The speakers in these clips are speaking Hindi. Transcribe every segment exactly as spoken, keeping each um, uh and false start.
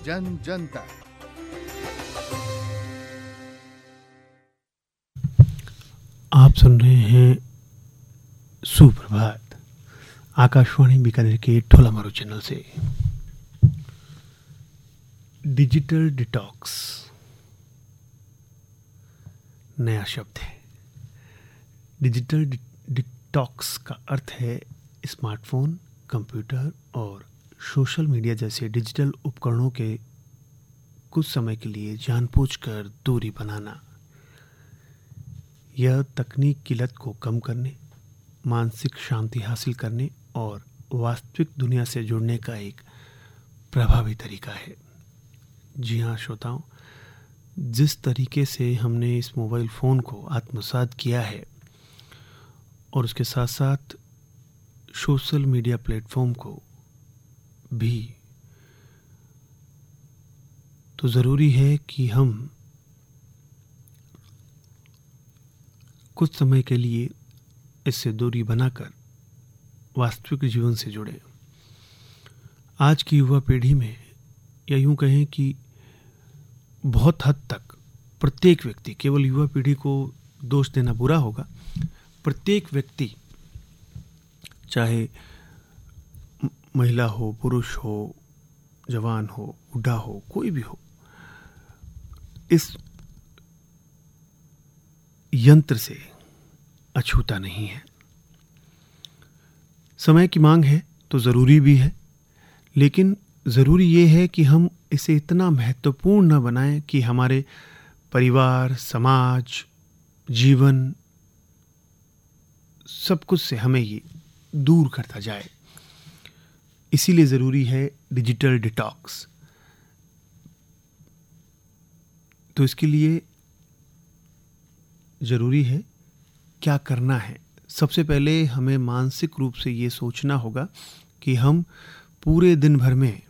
जन जन तक। आप सुन रहे हैं सुप्रभात आकाशवाणी बीकानेर के ठोलामारू चैनल से। डिजिटल डिटॉक्स नया शब्द है। डिजिटल डि, डिटॉक्स का अर्थ है स्मार्टफोन, कंप्यूटर और सोशल मीडिया जैसे डिजिटल उपकरणों के कुछ समय के लिए जानबूझकर दूरी बनाना। यह तकनीक की लत को कम करने, मानसिक शांति हासिल करने और वास्तविक दुनिया से जुड़ने का एक प्रभावी तरीका है। जी हाँ श्रोताओं, जिस तरीके से हमने इस मोबाइल फ़ोन को आत्मसात किया है और उसके साथ साथ सोशल मीडिया प्लेटफॉर्म को भी, तो ज़रूरी है कि हम कुछ समय के लिए इससे दूरी बनाकर वास्तविक जीवन से जुड़े। आज की युवा पीढ़ी में, या यूं कहें कि बहुत हद तक प्रत्येक व्यक्ति, केवल युवा पीढ़ी को दोष देना बुरा होगा, प्रत्येक व्यक्ति चाहे महिला हो, पुरुष हो, जवान हो, बूढ़ा हो, कोई भी हो, इस यंत्र से अछूता नहीं है। समय की मांग है तो ज़रूरी भी है, लेकिन ज़रूरी ये है कि हम इसे इतना महत्वपूर्ण न बनाएं कि हमारे परिवार, समाज, जीवन, सब कुछ से हमें ये दूर करता जाए। इसीलिए ज़रूरी है डिजिटल डिटॉक्स। तो इसके लिए ज़रूरी है क्या करना है। सबसे पहले हमें मानसिक रूप से ये सोचना होगा कि हम पूरे दिन भर में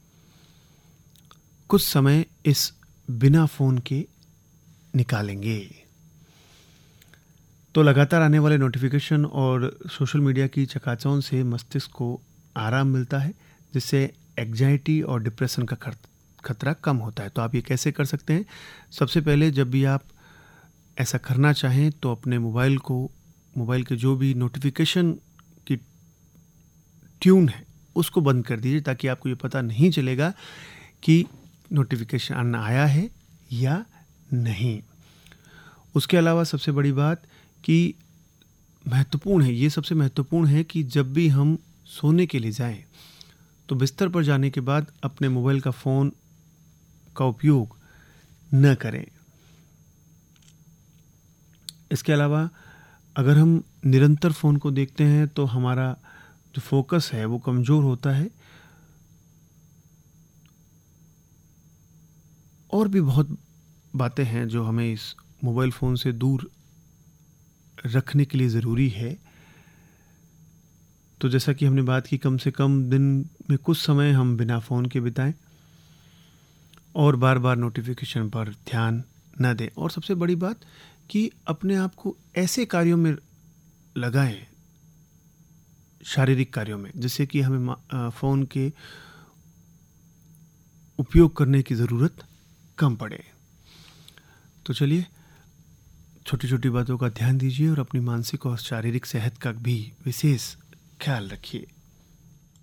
कुछ समय इस बिना फ़ोन के निकालेंगे। तो लगातार आने वाले नोटिफिकेशन और सोशल मीडिया की चकाचौंध से मस्तिष्क को आराम मिलता है, जिससे एंजाइटी और डिप्रेशन का खतरा कम होता है। तो आप ये कैसे कर सकते हैं? सबसे पहले जब भी आप ऐसा करना चाहें तो अपने मोबाइल को, मोबाइल के जो भी नोटिफिकेशन की ट्यून है उसको बंद कर दीजिए, ताकि आपको ये पता नहीं चलेगा कि नोटिफिकेशन आया है या नहीं। उसके अलावा सबसे बड़ी बात कि महत्वपूर्ण है, ये सबसे महत्वपूर्ण है कि जब भी हम सोने के लिए जाएं तो बिस्तर पर जाने के बाद अपने मोबाइल का फ़ोन का उपयोग न करें। इसके अलावा अगर हम निरंतर फ़ोन को देखते हैं तो हमारा जो फोकस है वो कमज़ोर होता है, और भी बहुत बातें हैं जो हमें इस मोबाइल फ़ोन से दूर रखने के लिए ज़रूरी है। तो जैसा कि हमने बात की, कम से कम दिन में कुछ समय हम बिना फ़ोन के बिताएं और बार बार नोटिफिकेशन पर ध्यान न दें। और सबसे बड़ी बात कि अपने आप को ऐसे कार्यों में लगाएं, शारीरिक कार्यों में, जिससे कि हमें फ़ोन के उपयोग करने की ज़रूरत कम पड़े। तो चलिए, छोटी छोटी बातों का ध्यान दीजिए और अपनी मानसिक और शारीरिक सेहत का भी विशेष ख्याल रखिए।